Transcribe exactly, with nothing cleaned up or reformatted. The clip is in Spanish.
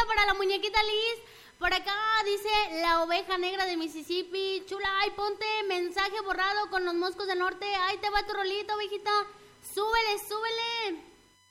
para la muñequita Liz. Por acá dice la oveja negra de Mississippi. Chula, ay, ponte mensaje borrado con los moscos del norte. Ahí te va tu rolito, ovejita. Súbele, súbele.